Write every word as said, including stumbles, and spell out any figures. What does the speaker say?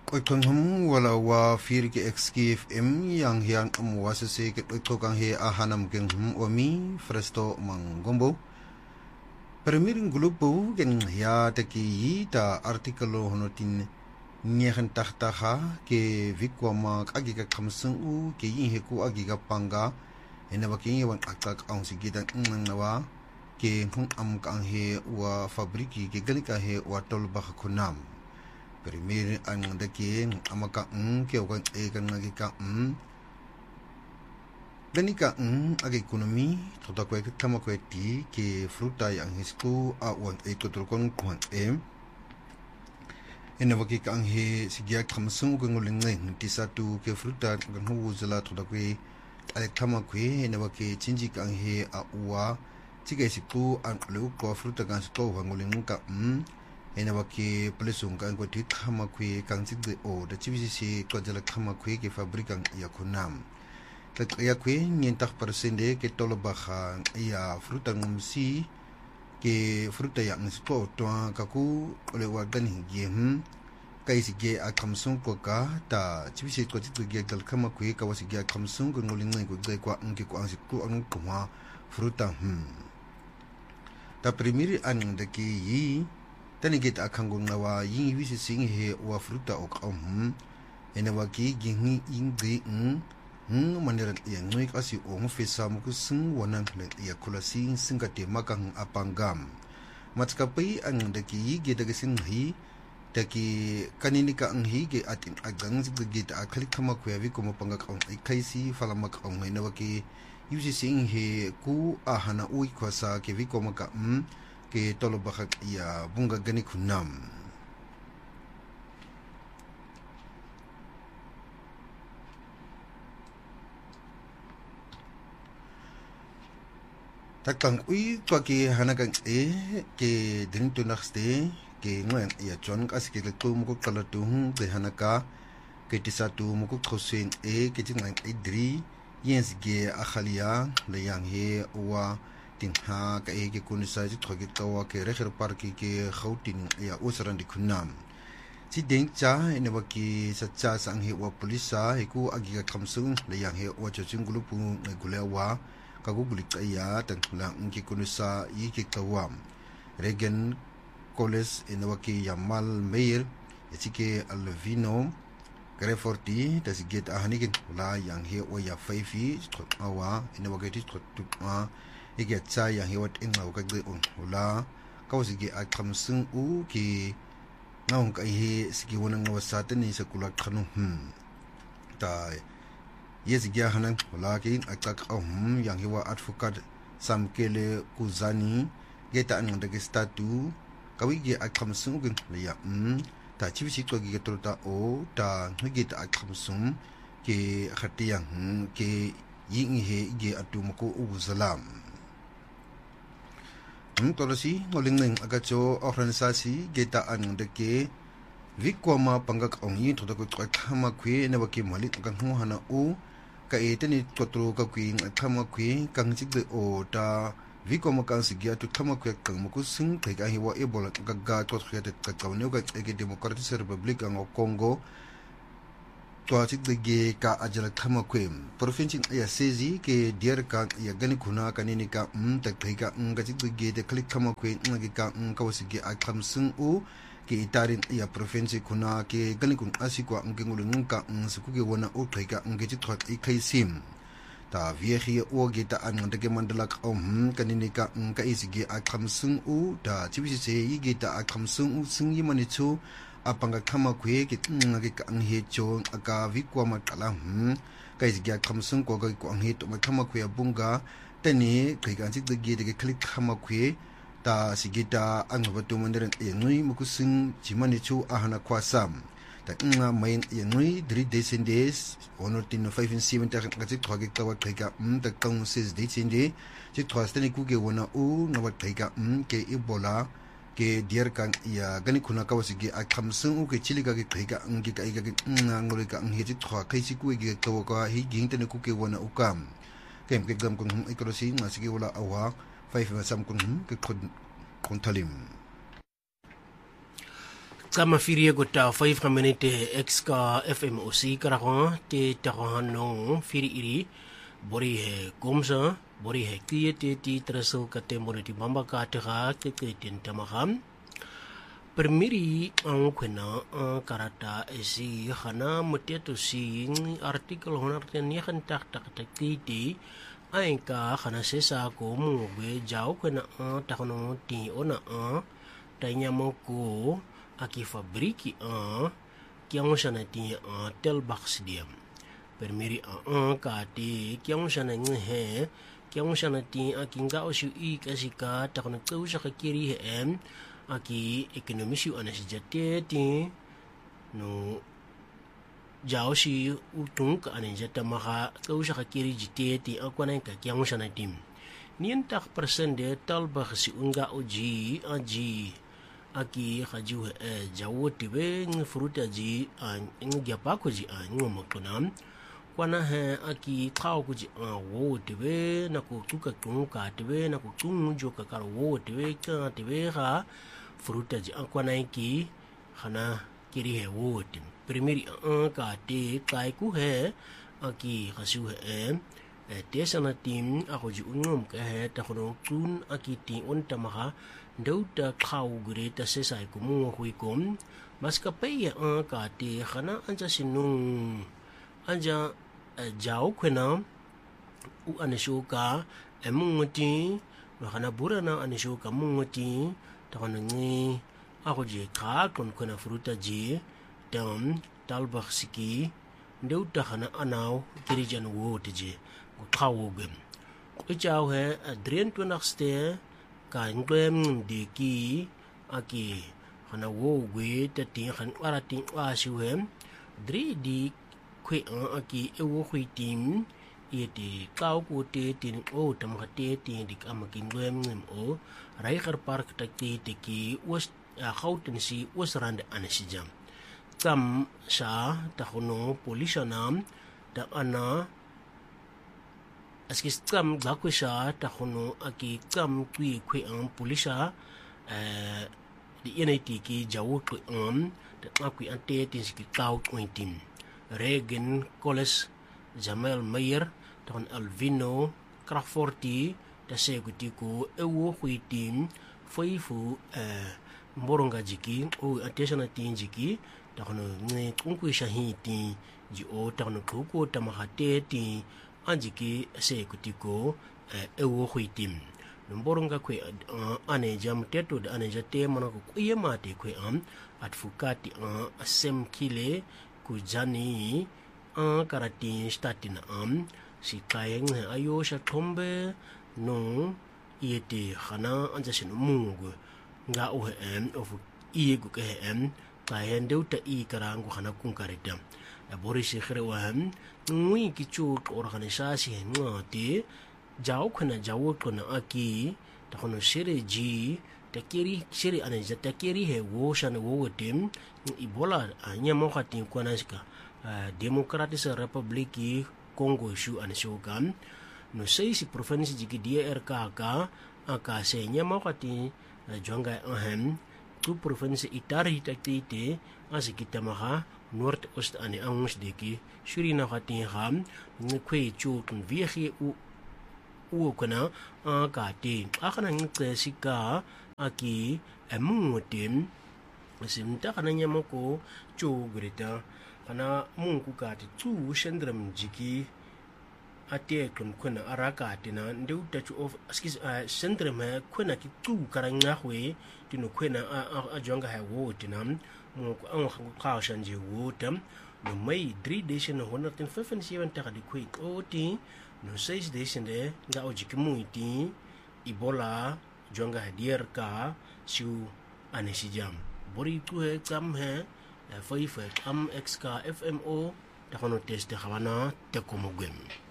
Oikongham wala wa firge X K F M yang hiang amwasa se ke oikokang he ahanam gengham omi fresto mangombo. Permiring grupo gen ya teki ta artikelo honotin nyehan tahtaha ke vikwama agiga kamsung u ke yin heku agiga panga ena baking wan akak ang sigitan nawa ke hung am kang he wa fabriki ke galika he wa tol bakhakunam. Primero ang daki amaka ng kaya e kan ngagi ka ng dani ka ng ag ekonomi tota ko ka kama ko ti ke fruta yang hisku a wan e to kon kon e ena waki ka ang he sigya kamsung ko nguling ng ti satu ke fruta kan hu zala tota ko ale kama ko ena waki chinji ka ang he a uwa tiga siku ang lu ko fruta kan sto nguling ka ng ena waki pelesung kan ko ti khama kwe kang sig de o da chibisi si ko jala khama kwe ke fabrikan ya kunam ta ya kwe nyentak persende ke tolo baha ya fruta ngumsi ke fruta ya ngisko to ka ku ole wa dan higem kai si ge akamsung ko ka ta chibisi ko ti ge dal khama kwe ka wasi ge akamsung ko ngolin ngai ko de kwa ngi ko ang sikku ang kuma fruta hm ta primiri an de ki yi tani get akangong nawa yin wisi sing he wa fruta ok om ena waki gingi ingri ng ng manera yang noi kasi o mfesa mo kusung wanang ya kulasi singate makang apangam matkapai ang daki ge daga sing hi daki kanini ka ang hi ge atin agang sigit akali kama ko yavi ko mapanga ka kaisi falamak ang ena waki wisi sing he ku ahana ui kwasa ke vi ko maka um ke tolo bakak ya bunga gani kunam takang ui kwa ke hanagang e ke dinto nakste ke ngwen ya chon kas ke to mo ko kala tu de hanaka ke tisatu mo ko khosen e ke tingang idri yens ge akhalia le yang he wa ting ha ka e ke kunisa ji thogi tawa ke rekher parki ke khautin ya usran di kunam si deng cha ene waki sacha sang he wa polisa he ku agi ka khamsung le yang he wa choching gulupu ne gulewa ka gu gulik ya tang la ngi kunisa yi ke tawam regen koles ene waki yamal mail etike alvino Greforti tas get ahanikin la yang he wa ya faifi thot awa ene waki ti thot tu a ige cha yang hiwat ingaw kagde on hula kawsige at kamsung u ki ngawng ka hi sige wonang wasatan ni sa kulak khanu hm ta yesige hanan hula ki akak um yang hiwa advokat samkele kuzani geta an de statu kawige at kamsung gun ya hm ta chibisi to gi getrota o ta ngita at kamsung ki khatiyang ki ying he ge atumko uzalam tolasi ngoling neng agacho organisasi geta an deke vikwama pangak ong yin thoda ko khama khwe ne waki malik kan hu hana u ka eteni totro ka kwin khama khwe kang chik de o ta vikwama kan sigya tu khama khwe kang muku sing thai ka hiwa ebola ka ga to khete ka kawneu ka ege democratic republic ang Congo to chik de ge ka ajala khama khwe province ya sezi ke dier ka ya gani khuna kanini ka um tak thai ka um ga chik de ge de klik khama khwe ngi ka um ka wasige a khamsung u ke itarin ya province khuna ke gani kun asikwa ngi ngulung ka um suku ge wona u thai ka ngi chik thot i khaisim ta viehi o ge ta an de mandala ka um kanini ka um ka isige a khamsung u ta chibisi se i ge ta a khamsung u sing yi mani chu apanga khama khwe ke ngage ka ang he chon aka vikwa makala hm kai sigya khamsung ko ga ko ang he to ma khama khwe bunga tani kai kan sig de ge de klik khama khwe ta sigita ang batu mandaran e ngui mukusing jimani chu ahana kwasam ta nga main e ngui three days in days honor tin five and seven ta ka sig thoge ta wa kai ka hm ta kang six days in day sig thwastani ku ge wona u na wa kai ka hm ke ebola ke dier kan ya gani khuna ka wasige a khamsung u ke chiliga ke khaiga angi ka iga ngangol ka ang hiti thwa khaisi ku ge to ka hi ging tene ku ke wona ukam kem ke gam kun ikrosi ngasige wala awa five sam kun ke khod kon thalim Kama firie gota five minute exka F M O C karagon te tahanong firi iri bori he gomsa bori he kie te ti traso kate mori ti mamba ka te ga te te tin tamaham permiri ang kwena karata esi hana muteto si artikel honar ten yakan tak tak tak ti ai ka hana sesa ko mu be jau kwena takono ti ona a tanya mo ko aki fabriki a kiang sana ti a tel box diam permiri a ka ti kiang sana nge kiang sana ti aki nga o si i kasika takono ko sa kiri hem aki ekonomi si ana si jate ti no jao si utung ka ana jata maka ko sa kiri jite ti akwana ka kiang sana tim nientak persen de talba si unga oji aji aki khaju e jawo tibe ng fruta ji an ng gyapa ko ji an ngomo tonam kwana he aki thao ko ji a wo tibe na ko tuka tung ka tibe na ko tung jo ka kar wo tibe ka tibe ha fruta ji an kwana ki khana kiri he wo tim primeri an ka te kai ku he aki khaju e te sana tim ako ji ungom ka he ta khono tun aki ti on tamaha dauta khau gure ta sesai ko mo hui kom mas ka pe ya ka te khana anja sinung anja jao khena u anisho ka emungoti khana burana anisho ka mungoti ta khana ngi ako je kha kon khona fruta ji dam talbakh siki dauta khana anau dirijan wo te je ko khau gem ko jao he adrien to nakste ka ngwem de ki aki hana wo we te tin khan ara tin wa su hem dri di khwe aki e wo khwi tim e ti kau ko te tin o tam kha te tin dik am ki ngwem ngem o rai khar park ta ti te ki was khautin si was rand anisijam kam sa ta khono polisanam ta ana aski skam gakwesha ta khono aki kam tui khwe ang polisa eh di N I T ki jawo khwe am ta akwi ante tin ski tau twenty Regen College Jamal Mayer ta kon Alvino Crawforty ta seguti ko ewo khwe tim faifu eh moronga jiki o attention tin jiki ta kono ne kunkwi shahi tin ji o ta kono ko ta mahate tin anjiki se kutiko e wo huitim nomboronga kwe ane jam teto da ane jate mana ko kuye mate kwe am advocati asem kile ku jani a karati statina am si kayeng ayo sha tombe no yete khana anja sin mungu nga o em of iye gu ke em kayen deuta i karangu khana kun karitam Boris Khrewan ngui ki chu organisasi ngati jao khana jawo khana aki ta khono sere ji ta kiri sere ane jata kiri he wo shan wo tim ibola anya mo khati kwana ska Democratic Republic Congo shu ane shokan no sei si province ji ki D R K ka aka se nya mo khati jonga ahem tu province itari taktite asikita maha Noord Oost ane angus deki Surina khati ham kwe chu kun viehi u u kana a ka te akana ngke sika aki emungotim simta kana nyamako chu greta kana mungu ka te chu shendram jiki ate kun kuna araka tina ndu ta chu of skis shendram kuna ki chu karanga hwe tinu kuna a jonga ha wo tinam mo ko ang ka shanje wo tam no mai three days no one hundred fifty-seven ta di kwik oti no six days de nga o jikimu iti ibola jonga hadier ka siu anesijam bori tu he kam he five am x ka F M O ta kono test de khawana te ko mo gem